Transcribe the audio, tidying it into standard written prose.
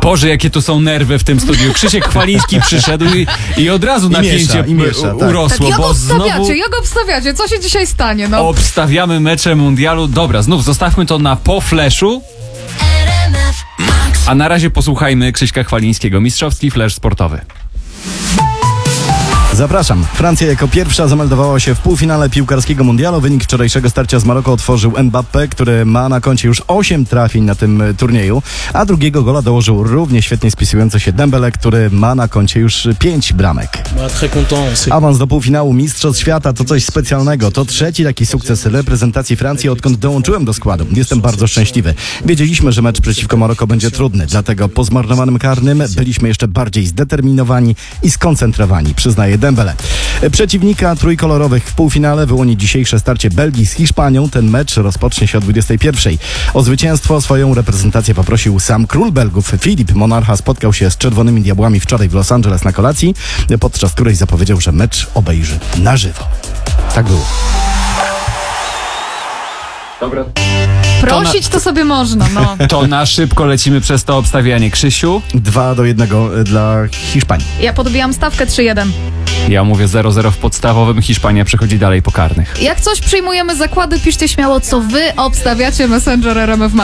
Boże, jakie to są nerwy w tym studiu. Krzysiek Chwaliński przyszedł i od razu napięcie urosło. Tak, bo jak obstawiacie? Co się dzisiaj stanie? No. Obstawiamy mecze mundialu. Dobra, znów zostawmy to na po flashu. A na razie posłuchajmy Krzyśka Chwalińskiego. Mistrzowski flash sportowy. Zapraszam. Francja jako pierwsza zameldowała się w półfinale piłkarskiego mundialu. Wynik wczorajszego starcia z Maroko otworzył Mbappé, który ma na koncie już 8 trafień na tym turnieju, a drugiego gola dołożył równie świetnie spisujący się Dembele, który ma na koncie już 5 bramek. Awans do półfinału Mistrzostw Świata to coś specjalnego. To trzeci taki sukces reprezentacji Francji, odkąd dołączyłem do składu. Jestem bardzo szczęśliwy. Wiedzieliśmy, że mecz przeciwko Maroko będzie trudny, dlatego po zmarnowanym karnym byliśmy jeszcze bardziej zdeterminowani i skoncentrowani, przyznaje Dembele. Przeciwnika trójkolorowych w półfinale wyłoni dzisiejsze starcie Belgii z Hiszpanią. Ten mecz rozpocznie się o 21:00. O zwycięstwo swoją reprezentację poprosił sam król Belgów. Filip Monarcha spotkał się z Czerwonymi Diabłami wczoraj w Los Angeles na kolacji, podczas której zapowiedział, że mecz obejrzy na żywo. Tak było. Dobra. Prosić to sobie można, no. To na szybko lecimy przez to obstawianie. Krzysiu? 2-1 dla Hiszpanii. Ja podbijam stawkę 3-1. Ja mówię 0-0 w podstawowym. Hiszpania przechodzi dalej po karnych. Jak coś przyjmujemy zakłady, piszcie śmiało, co wy obstawiacie. Messenger RMF Max.